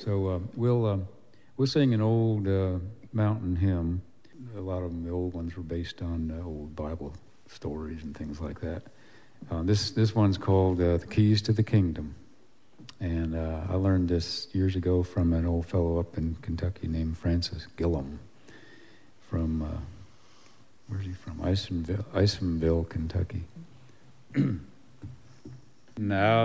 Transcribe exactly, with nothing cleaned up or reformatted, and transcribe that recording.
So uh, we'll uh, we'll sing an old uh, mountain hymn. A lot of them, the old ones, were based on uh, old Bible stories and things like that. Uh, this this one's called uh, "The Keys to the Kingdom," and uh, I learned this years ago from an old fellow up in Kentucky named Francis Gillum. From uh, where's he from? Isonville, Isonville, Kentucky. Now